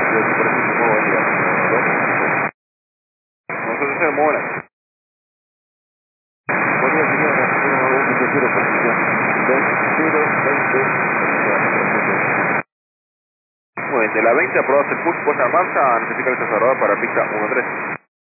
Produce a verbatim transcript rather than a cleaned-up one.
de superficie, muy buen día. Nosotros se mola. Buen día, señora. uno dos cinco cero, posición cero veinte. Muy bien, de la veinte aprobaste el push, puesta en marcha, notificar el trasladador para pista uno tres.